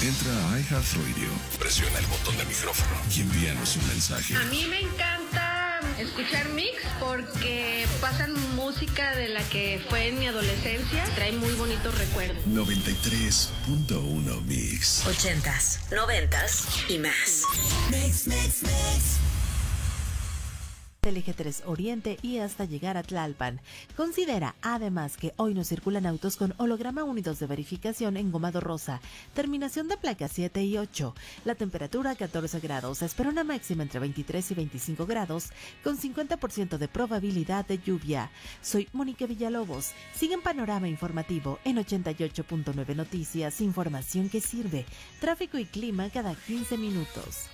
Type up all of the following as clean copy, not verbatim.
Entra a iHeartRadio, presiona el botón de micrófono y envíanos un mensaje. A mí me encanta escuchar Mix porque pasan música de la que fue en mi adolescencia. Trae muy bonitos recuerdos. 93.1 Mix. 80s, 90s y más. Mix, mix, mix. Del eje 3 Oriente y hasta llegar a Tlalpan. Considera además que hoy no circulan autos con holograma unidos de verificación en gomado rosa, terminación de placas 7 y 8. La temperatura 14 grados, se espera una máxima entre 23 y 25 grados, con 50% de probabilidad de lluvia. Soy Mónica Villalobos. Sigue en Panorama Informativo en 88.9 Noticias, información que sirve. Tráfico y clima cada 15 minutos.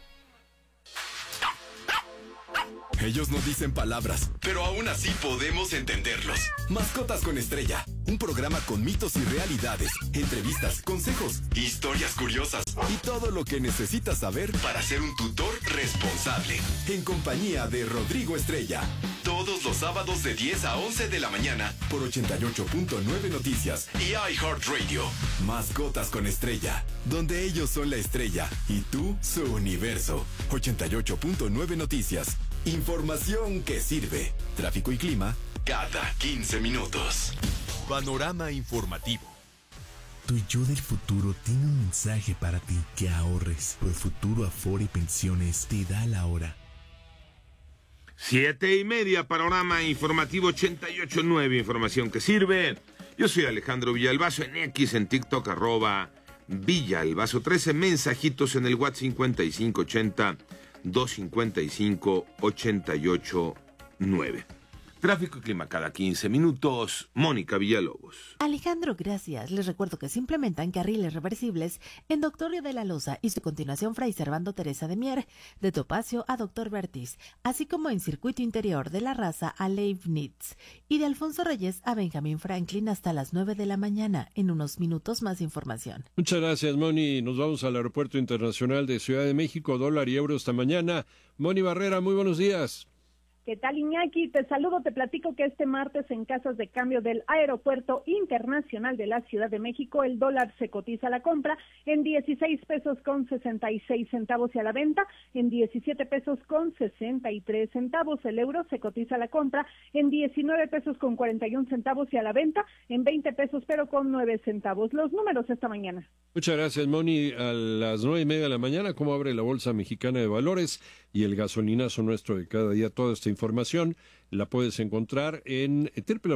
Ellos no dicen palabras, pero aún así podemos entenderlos. Mascotas con Estrella, un programa con mitos y realidades, entrevistas, consejos, historias curiosas y todo lo que necesitas saber para ser un tutor responsable. En compañía de Rodrigo Estrella. Todos los sábados de 10 a 11 de la mañana por 88.9 Noticias y iHeartRadio. Mascotas con Estrella, donde ellos son la estrella y tú su universo. 88.9 Noticias. Información que sirve. Tráfico y clima cada 15 minutos. Panorama informativo. Tu yo del futuro tiene un mensaje para ti: que ahorres. Por Futuro Afore Pensiones te da la hora. 7:30, Panorama informativo 88.9, información que sirve. Yo soy Alejandro Villalbazo, en X, en TikTok, @Villalbazo 13, mensajitos en el WhatsApp 5580 255 889. Tráfico y clima cada 15 minutos. Mónica Villalobos. Alejandro, gracias. Les recuerdo que se implementan carriles reversibles en Doctor Río de la Loza y su continuación Fray Servando Teresa de Mier, de Topacio a Doctor Vertis, así como en circuito interior de La Raza a Leibniz y de Alfonso Reyes a Benjamín Franklin hasta las 9 de la mañana. En unos minutos más información. Muchas gracias, Moni. Nos vamos al Aeropuerto Internacional de Ciudad de México, dólar y euro esta mañana. Moni Barrera, muy buenos días. ¿Qué tal, Iñaki? Te saludo, te platico que este martes en casas de cambio del Aeropuerto Internacional de la Ciudad de México, el dólar se cotiza a la compra en 16 pesos con 66 centavos y a la venta en 17 pesos con 63 centavos. El euro se cotiza a la compra en 19 pesos con 41 centavos y a la venta en 20 pesos pero con 9 centavos. Los números esta mañana. Muchas gracias, Moni. A las 9:30 de la mañana, ¿cómo abre la Bolsa Mexicana de Valores y el gasolinazo nuestro de cada día? Toda esta información la puedes encontrar en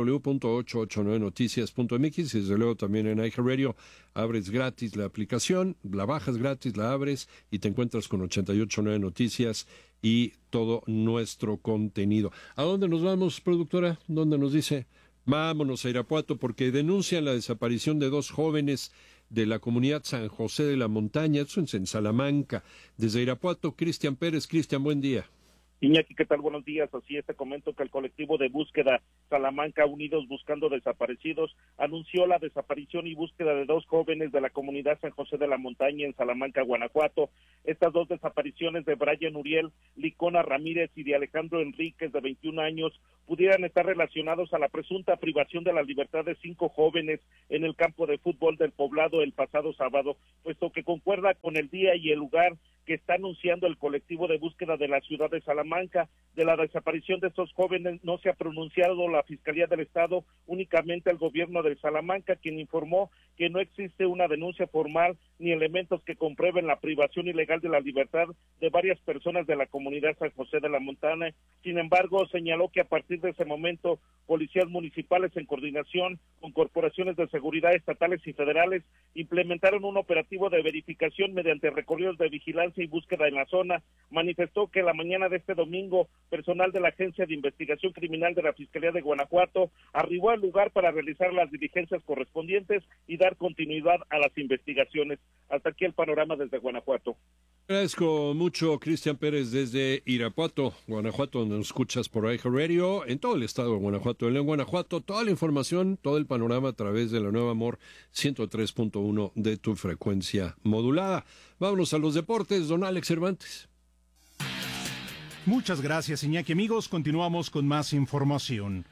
www.889noticias.mx y desde luego también en iHeartRadio. Abres gratis la aplicación, la bajas gratis, la abres y te encuentras con 889 Noticias y todo nuestro contenido. ¿A dónde nos vamos, productora? ¿Dónde nos dice? Vámonos a Irapuato porque denuncian la desaparición de 2 jóvenes de la comunidad San José de la Montaña, eso es en Salamanca. Desde Irapuato, Cristian Pérez. Cristian, buen día. Iñaki, ¿qué tal? Buenos días. Así es, te comento que el colectivo de búsqueda Salamanca Unidos Buscando Desaparecidos anunció la desaparición y búsqueda de 2 jóvenes de la comunidad San José de la Montaña en Salamanca, Guanajuato. Estas 2 desapariciones de Brian Uriel Licona Ramírez y de Alejandro Enríquez, de 21 años, pudieran estar relacionados a la presunta privación de la libertad de 5 jóvenes en el campo de fútbol del Poblado el pasado sábado, puesto que concuerda con el día y el lugar que está anunciando el colectivo de búsqueda de la ciudad de Salamanca. De la desaparición de estos jóvenes no se ha pronunciado la Fiscalía del Estado, únicamente el gobierno de Salamanca, quien informó que no existe una denuncia formal ni elementos que comprueben la privación ilegal de la libertad de varias personas de la comunidad San José de la Montaña. Sin embargo, señaló que a partir de ese momento, policías municipales en coordinación con corporaciones de seguridad estatales y federales implementaron un operativo de verificación mediante recorridos de vigilancia y búsqueda en la zona. Manifestó que la mañana de este domingo, personal de la Agencia de Investigación Criminal de la Fiscalía de Guanajuato arribó al lugar para realizar las diligencias correspondientes y dar continuidad a las investigaciones. Hasta aquí el panorama desde Guanajuato. Agradezco mucho, Cristian Pérez, desde Irapuato, Guanajuato, donde nos escuchas por iHeartRadio, en todo el estado de Guanajuato, en Guanajuato, toda la información, todo el panorama a través de la Nueva Amor 103.1 de tu frecuencia modulada. Vámonos a los deportes, don Alex Cervantes. Muchas gracias, Iñaki. Amigos, continuamos con más información.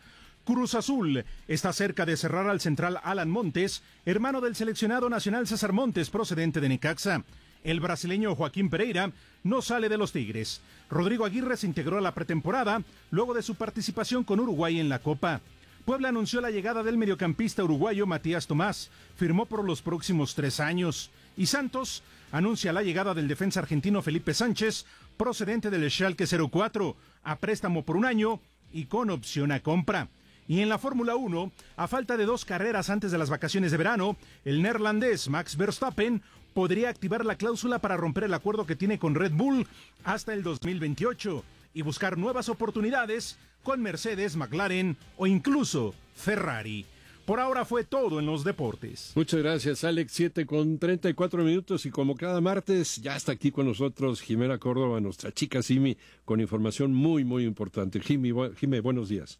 Cruz Azul está cerca de cerrar al central Alan Montes, hermano del seleccionado nacional César Montes, procedente de Necaxa. El brasileño Joaquín Pereira no sale de los Tigres. Rodrigo Aguirre se integró a la pretemporada luego de su participación con Uruguay en la Copa. Puebla anunció la llegada del mediocampista uruguayo Matías Tomás, firmó por los próximos 3 años. Y Santos anuncia la llegada del defensa argentino Felipe Sánchez, procedente del Schalke 04, a préstamo por 1 año y con opción a compra. Y en la Fórmula 1, a falta de 2 carreras antes de las vacaciones de verano, el neerlandés Max Verstappen podría activar la cláusula para romper el acuerdo que tiene con Red Bull hasta el 2028 y buscar nuevas oportunidades con Mercedes, McLaren o incluso Ferrari. Por ahora fue todo en los deportes. Muchas gracias, Alex. 7:34 y como cada martes, ya está aquí con nosotros Jimena Córdoba, nuestra chica Simi, con información muy, muy importante. Jimé, buenos días.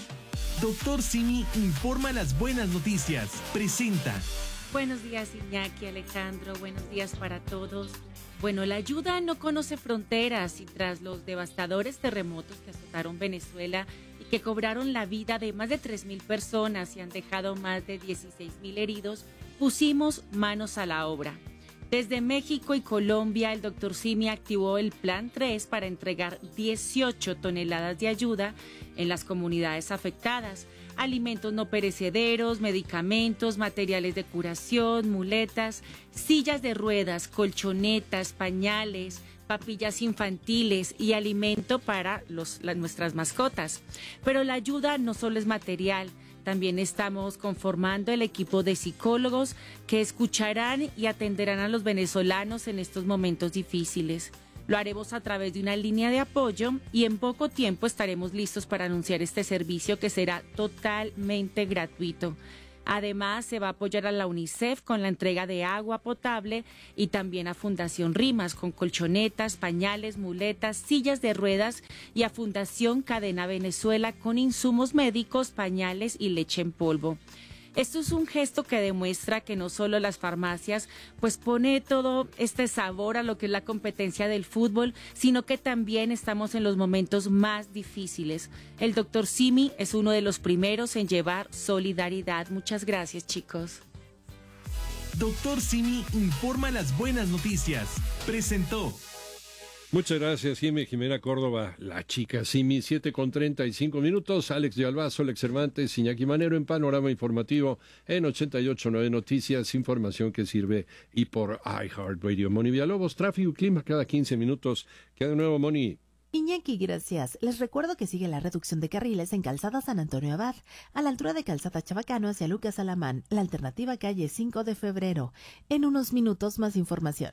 Doctor Simi informa las buenas noticias. Presenta. Buenos días, Iñaki, Alejandro. Buenos días para todos. Bueno, la ayuda no conoce fronteras y tras los devastadores terremotos que azotaron Venezuela y que cobraron la vida de más de 3,000 personas y han dejado más de 16,000 heridos, pusimos manos a la obra. Desde México y Colombia, el doctor Simi activó el Plan 3 para entregar 18 toneladas de ayuda en las comunidades afectadas. Alimentos no perecederos, medicamentos, materiales de curación, muletas, sillas de ruedas, colchonetas, pañales, papillas infantiles y alimento para nuestras mascotas. Pero la ayuda no solo es material. También estamos conformando el equipo de psicólogos que escucharán y atenderán a los venezolanos en estos momentos difíciles. Lo haremos a través de una línea de apoyo y en poco tiempo estaremos listos para anunciar este servicio que será totalmente gratuito. Además, se va a apoyar a la UNICEF con la entrega de agua potable y también a Fundación Rimas con colchonetas, pañales, muletas, sillas de ruedas y a Fundación Cadena Venezuela con insumos médicos, pañales y leche en polvo. Esto es un gesto que demuestra que no solo las farmacias pues pone todo este sabor a lo que es la competencia del fútbol, sino que también estamos en los momentos más difíciles. El doctor Simi es uno de los primeros en llevar solidaridad. Muchas gracias, chicos. Doctor Simi informa las buenas noticias. Presentó. Muchas gracias, Jimena Córdoba, la chica Simi. 7:35. Alex de Albazo, Alex Cervantes, Iñaki Manero en Panorama Informativo en 88.9 Noticias, información que sirve y por iHeartRadio. Moni Villalobos, tráfico y clima cada 15 minutos. ¿Qué de nuevo, Moni? Iñaki, gracias. Les recuerdo que sigue la reducción de carriles en Calzada San Antonio Abad, a la altura de Calzada Chabacano hacia Lucas Alamán, la alternativa calle 5 de febrero. En unos minutos más información.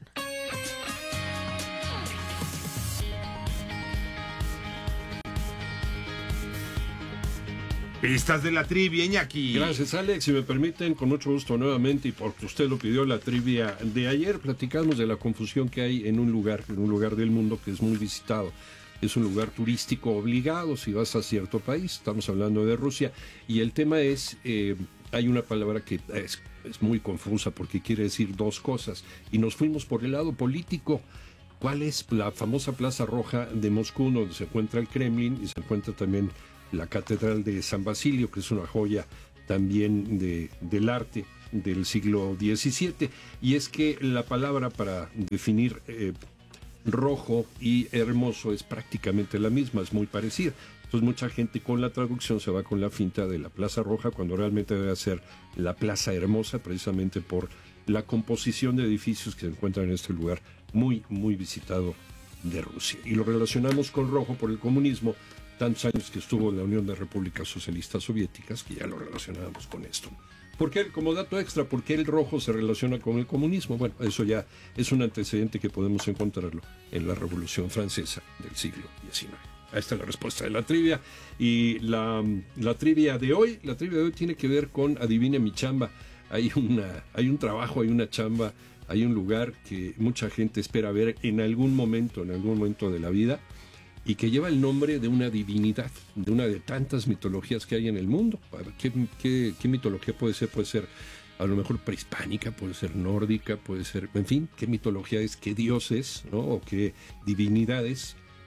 Pistas de la trivia, Iñaki. Gracias, Alex. Si me permiten, con mucho gusto nuevamente, y porque usted lo pidió, la trivia de ayer, platicamos de la confusión que hay en un lugar del mundo que es muy visitado. Es un lugar turístico obligado si vas a cierto país. Estamos hablando de Rusia. Y el tema es, hay una palabra que es muy confusa porque quiere decir 2 cosas. Y nos fuimos por el lado político. ¿Cuál es la famosa Plaza Roja de Moscú, donde se encuentra el Kremlin y se encuentra también la Catedral de San Basilio, que es una joya también del arte del siglo XVII? Y es que la palabra para definir rojo y hermoso es prácticamente la misma, es muy parecida. Entonces mucha gente con la traducción se va con la finta de la Plaza Roja cuando realmente debe ser la Plaza Hermosa, precisamente por la composición de edificios que se encuentran en este lugar muy, muy visitado de Rusia. Y lo relacionamos con rojo por el comunismo, tantos años que estuvo en la Unión de Repúblicas Socialistas Soviéticas, que ya lo relacionábamos con esto. ¿Por qué, como dato extra, por qué el rojo se relaciona con el comunismo? Bueno, eso ya es un antecedente que podemos encontrarlo en la Revolución Francesa del siglo XIX. Ahí está la respuesta de la trivia. Y la trivia de hoy tiene que ver con Adivine mi chamba. Hay un trabajo, hay una chamba, hay un lugar que mucha gente espera ver en algún momento de la vida, y que lleva el nombre de una divinidad, de una de tantas mitologías que hay en el mundo. ¿Qué mitología puede ser? Puede ser a lo mejor prehispánica, puede ser nórdica, puede ser, en fin, qué mitología es, qué dioses, ¿no? O qué divinidades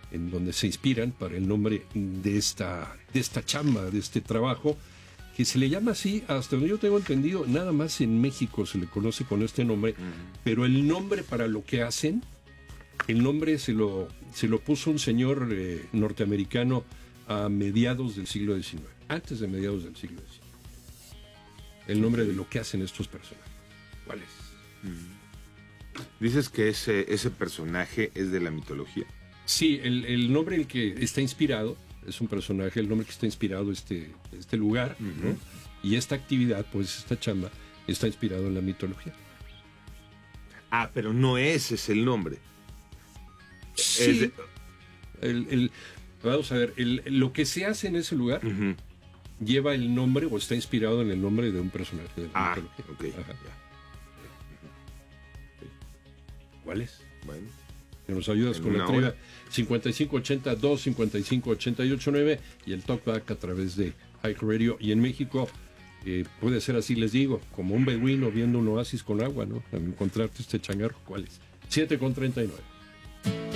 en donde se inspiran para el nombre de esta chamba, de este trabajo, que se le llama así, hasta donde yo tengo entendido, nada más en México se le conoce con este nombre, pero el nombre para lo que hacen, el nombre se lo puso un señor norteamericano a mediados del siglo XIX, antes de mediados del siglo XIX. El nombre de lo que hacen estos personajes. ¿Cuál es? Dices que ese personaje es de la mitología. Sí, el nombre en el que está inspirado es un personaje, el nombre que está inspirado este lugar, ¿no? Y esta actividad, pues esta chamba, está inspirado en la mitología. Ah, pero no ese es el nombre. Sí. Vamos a ver, lo que se hace en ese lugar lleva el nombre o está inspirado en el nombre de un personaje de la mitología. Okay. ¿Cuál es? Bueno. Que nos ayudas con la trivia 5580-255-889 y el talkback a través de iHeartRadio. Y en México puede ser así, les digo, como un beduino viendo un oasis con agua, ¿no? Al encontrarte este changarro, ¿cuál es? 7:39.